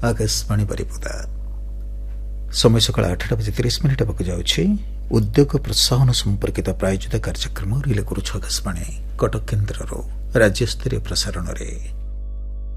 आकाशवाणी बारिपदा समय सकाळ 8:30 हेबाकु जाउछि। उद्योग प्रोत्साहन संपर्कित प्रायोजित कार्यक्रम रिले करुछु आकाशवाणी कटक केन्द्ररो राज्यस्तरीय प्रसारण रे।